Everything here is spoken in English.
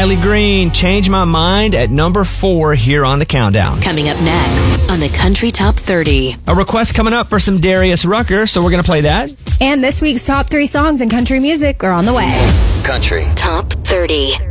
Riley Green, Change My Mind at number 4 here on the countdown. Coming up next on the Country Top 30. A request coming up for some Darius Rucker, so we're going to play that. And this week's top 3 songs in country music are on the way. Country Top 30.